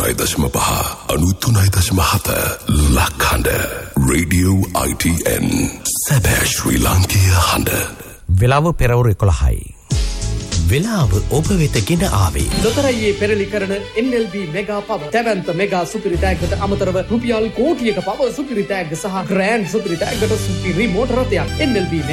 93.5 ලක්හඬ Radio ITN සැබෑ ශ්‍රී ලාංකීය හඬ. වෙලාව පෙරවරු 11යි. වෙලාව ඔබ වෙත ගෙන ආවේ ලොතරැයියේ පෙරලි කරන NLB මෙගා පවර් දැවැන්ත මෙගා සුපිරි ටැග්ගට අමතරව රුපියල් කෝටියක පවර් සුපිරි ටැග්ග සහ ග්‍රෑන්ඩ් සුපිරි ටැග්ගට සුපිරි මෝටර රථයක් NLB